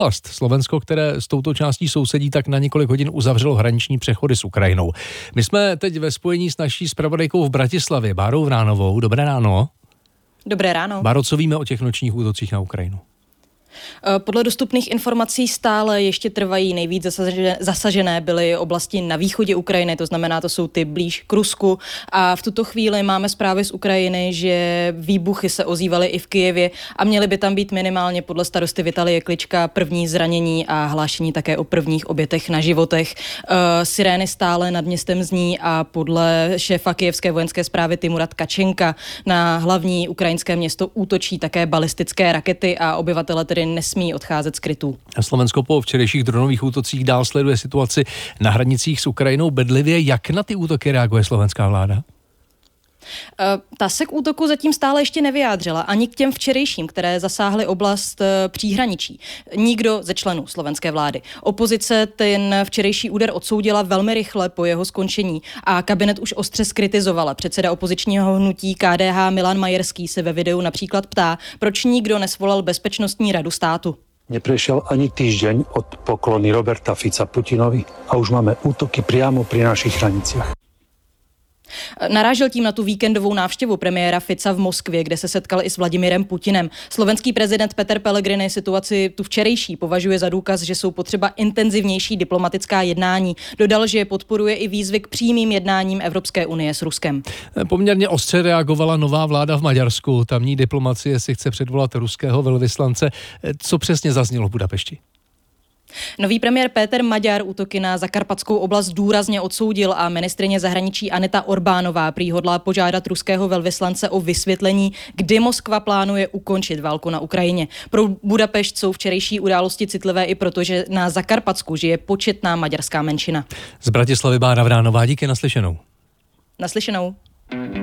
Slovensko, které s touto částí sousedí, tak na několik hodin uzavřelo hraniční přechody s Ukrajinou. My jsme teď ve spojení s naší zpravodajkou v Bratislavě, Bárou Vránovou. Dobré ráno. Dobré ráno. Báro, co víme o těch nočních útocích na Ukrajinu? Podle dostupných informací stále ještě trvají. Nejvíc zasažené byly oblasti na východě Ukrajiny, to znamená, to jsou ty blíž k Rusku. A v tuto chvíli máme zprávy z Ukrajiny, že výbuchy se ozývaly i v Kyjevě a měly by tam být minimálně podle starosty Vitalie Klička první zranění a hlášení také o prvních obětech na životech. Sirény stále nad městem zní a podle šéfa kyjevské vojenské správy Timura Tkačenka na hlavní ukrajinské město útočí také balistické rakety a obyvatele tedy nesmí odcházet z krytů. Slovensko po včerejších dronových útocích dál sleduje situaci na hranicích s Ukrajinou bedlivě. Jak na ty útoky reaguje slovenská vláda? Ta se k útoku zatím stále ještě nevyjádřila, ani k těm včerejším, které zasáhly oblast příhraničí. Nikdo ze členů slovenské vlády. Opozice ten včerejší úder odsoudila velmi rychle po jeho skončení a kabinet už ostře zkritizovala. Předseda opozičního hnutí KDH Milan Majerský se ve videu například ptá, proč nikdo nesvolal Bezpečnostní radu státu. Neprešiel ani týždeň od poklony Roberta Fica Putinovi a už máme útoky priamo pri našich hraniciach. Narážel tím na tu víkendovou návštěvu premiéra Fica v Moskvě, kde se setkal i s Vladimirem Putinem. Slovenský prezident Peter Pellegrini situaci tu včerejší považuje za důkaz, že jsou potřeba intenzivnější diplomatická jednání. Dodal, že podporuje i výzvy k přímým jednáním Evropské unie s Ruskem. Poměrně ostře reagovala nová vláda v Maďarsku. Tamní diplomacie si chce předvolat ruského velvyslance. Co přesně zaznělo v Budapešti? Nový premiér Péter Maďar útoky na zakarpatskou oblast důrazně odsoudil a ministryně zahraničí Aneta Orbánová prý hodlá požádat ruského velvyslance o vysvětlení, kdy Moskva plánuje ukončit válku na Ukrajině. Pro Budapešť jsou včerejší události citlivé i proto, že na Zakarpatsku žije početná maďarská menšina. Z Bratislavy Bára Vránová, díky, naslyšenou. Naslyšenou.